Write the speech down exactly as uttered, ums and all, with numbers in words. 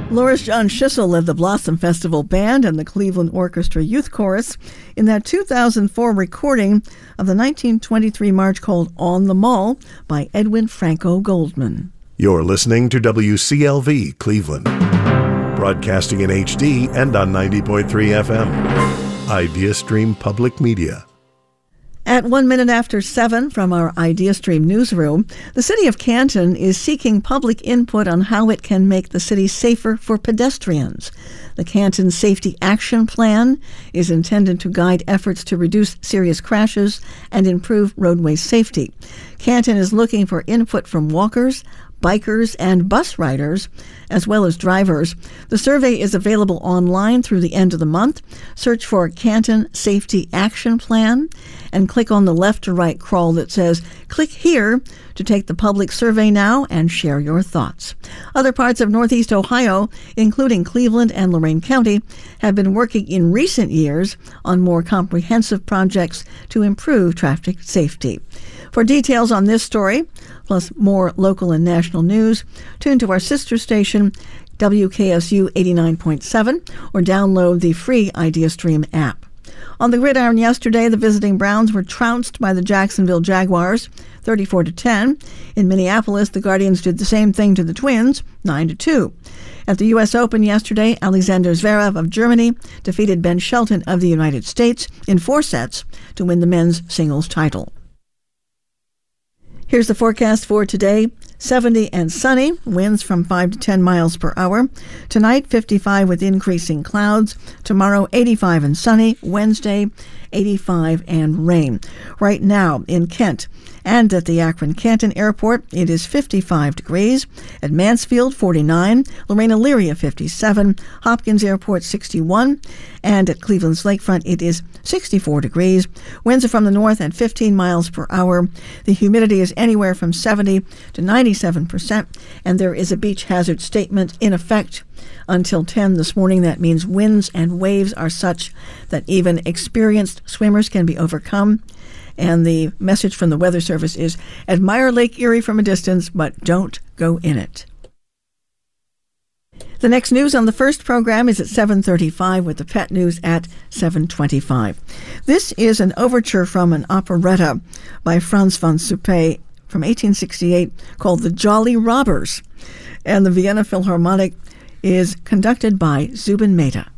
Loris John Schissel led the Blossom Festival Band and the Cleveland Orchestra Youth Chorus in that two thousand four recording of the nineteen twenty-three march called On the Mall by Edwin Franco Goldman. You're listening to W C L V Cleveland, broadcasting in H D and on ninety point three F M. IdeaStream Public Media. At one minute after seven from our IdeaStream newsroom, the City of Canton is seeking public input on how it can make the city safer for pedestrians. The Canton Safety Action Plan is intended to guide efforts to reduce serious crashes and improve roadway safety. Canton is looking for input from walkers, bikers, and bus riders, as well as drivers. The survey is available online through the end of the month. Search for Canton Safety Action Plan and click on the left to right crawl that says, click here to take the public survey now and share your thoughts. Other parts of Northeast Ohio, including Cleveland and Lorain County, have been working in recent years on more comprehensive projects to improve traffic safety. For details on this story, plus more local and national news, tune to our sister station, W K S U eighty-nine point seven, or download the free IdeaStream app. On the gridiron yesterday, the visiting Browns were trounced by the Jacksonville Jaguars, thirty-four to ten. In Minneapolis, the Guardians did the same thing to the Twins, nine to two. At the U S Open yesterday, Alexander Zverev of Germany defeated Ben Shelton of the United States in four sets to win the men's singles title. Here's the forecast for today. seventy and sunny, winds from five to ten miles per hour. Tonight, fifty-five with increasing clouds. Tomorrow, eighty-five and sunny. Wednesday, eighty-five and rain. Right now in Kent and at the Akron-Canton Airport, it is fifty-five degrees. At Mansfield, forty-nine. Lorraine-Elyria, fifty-seven. Hopkins Airport, sixty-one. And at Cleveland's Lakefront, it is sixty-four degrees. Winds are from the north at fifteen miles per hour. The humidity is anywhere from seventy to ninety-seven percent, and there is a beach hazard statement in effect until ten this morning. That means winds and waves are such that even experienced swimmers can be overcome. And the message from the Weather Service is, admire Lake Erie from a distance, but don't go in it. The next news on the first program is at seven thirty-five with the pet news at seven twenty-five. This is an overture from an operetta by Franz von Suppé from eighteen sixty-eight called The Jolly Robbers. And the Vienna Philharmonic is conducted by Zubin Mehta.